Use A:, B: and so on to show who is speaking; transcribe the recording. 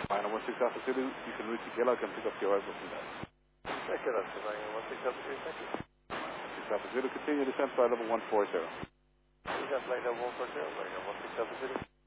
A: Final 16 Alpha Zulu, you can route to Gala, can pick up your arrival from there.
B: Check it out, Savannah 16 Alpha Zulu, thank you.
A: 16 Alpha Zulu, continue descent flight level 140.
B: Descent flight level 140, Savannah 16 Alpha Zulu.